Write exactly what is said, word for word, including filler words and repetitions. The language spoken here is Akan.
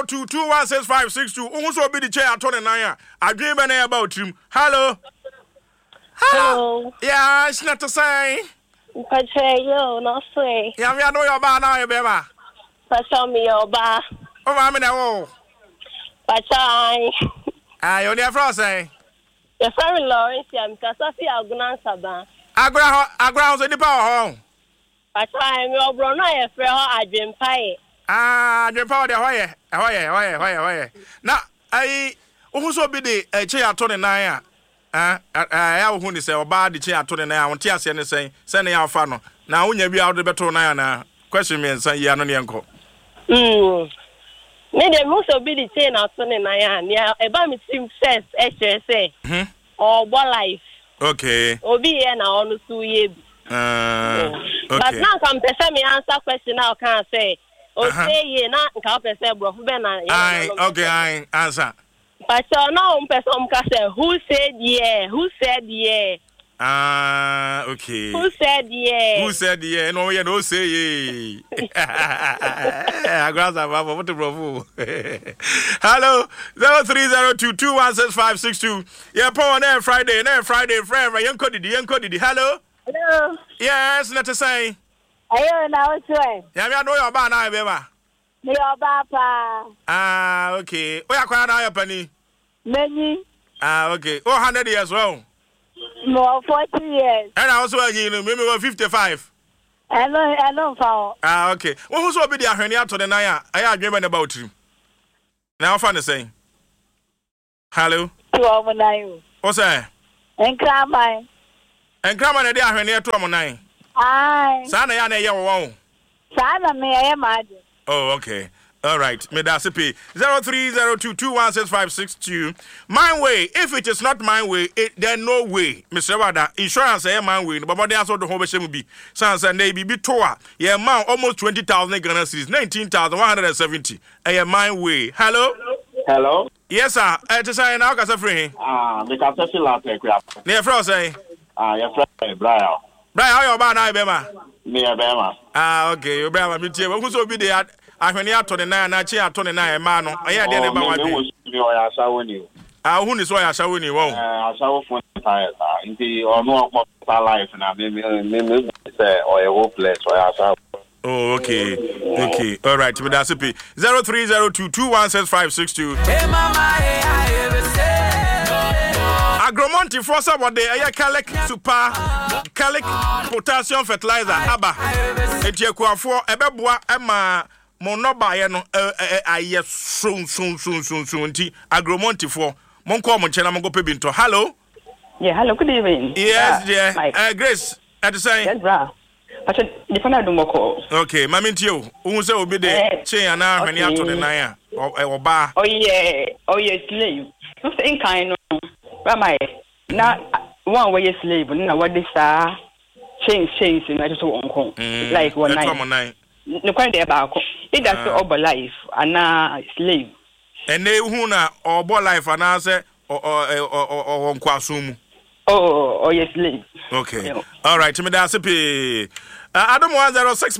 zero two two one six five six two. Who so be the chair at twenty nine? I dream about him. Hello. Hello. Yeah, it's not to say. Pache, yo, no say. Yeah, me I know your bar now, you bema. Pache me your bar. Oh, I'm in a wall. Pache. Ah, you're near for say. Your friend Lawrence, I'm Casafi Agunan Saba. Agra, Agra, the power home. Pache, I'm your brother, your friend, I dream pie. Ah, the power, the way, away, away, away, away. Now, I also be the chair at twenty nine. Ah, I have who say about the chair to the now, and Tia Sen say, sending our funnel. Now, when you be out the better now, question me and say, yeah, no, uncle. Hmm. Maybe most of the chain out on the nine, yeah, about me seem says, H S A or what life. Okay. Obi here now on two years. Uh, but now, come to me answer question now, can't say. Or say, ye not, can't say, bro, Ben. I, okay, I answer. But so now, person can say, who said yeah? Who said yeah? Ah, uh, okay. Who said yeah? Who said yeah? No, you don't say yeah. I grab that one. What the bravo? Hello, zero three zero two two one six five six two. Yeah, Paul. Next Friday, next Friday, friend. Young Cody, young Cody. Hello. Hello. Yes, not to say. Ayo, now it's right. Yeah, me I know your bar now, baby. Me your papa. Ah, okay. Where are you now, your penny? Many. Ah, okay. Oh, hundred years well. More forty years. And I also you know maybe fifty-five. I know, I know, found. Ah, okay. Well, who's will be the ahwenia to the naya? I have dreaming about you. Now, fun to say. Hello. To our nine. What's that? And Cramine. And Cramine, they are ahwenia to our nine. Aye. Sana yana ya won. Sana me I imagine. Oh, okay. All right. Me da sipi zero three zero two two one six five six two. My way. If it is not my way, it there no way. Mister Wada, insurance eh my way. But they also the whole shame be. Sans and they be be toa. Yeah, man, almost twenty thousand Ghana cedis, nineteen thousand one hundred and seventy. Eh, my way. Hello. Hello. Yes, sir. Eh, to say now, kasa free. Ah, me kasa feel like a crap. Near fro say. Ah, your friend Brian. Brian, how you about now, Bema? Me a Bema. Ah, okay. You Brian, me tell. Who's will be there? I when you are twenty nine, I chair twenty nine, man. I had the name of my baby. Ah, who is why I shall win you? I shall phone tires. Indeed, or no life, and I may say, or a hopeless, or I shall. Oh, okay. Okay. All right. But that's it. zero three zero two two one six five six two. Agromonti Forza what they are Calic Super Calic Potassium Fertilizer. Abba. Etiekwa for Ebeboa Emma. Monoba ya no aye soon soon soon soon soon ti Agromonti for mon call mon chena mon go pebinto. Hello. Yeah, hello, good evening. Yes, yeah. Uh, Grace, at the same. Yes, bra. I said the phone do moko. Okay, mami tio. Who say obi de chain na when you to the nine or bar. Oh yeah. Oh yeah, slave. No say kind no. Ramai. Na one way slave na what this ah change change in just one like one night. No kwani dey baako it does obo life ana slave and they who na obo life ana say o o nkwaso oh oh yes slave okay all right me da sepe adam one zero six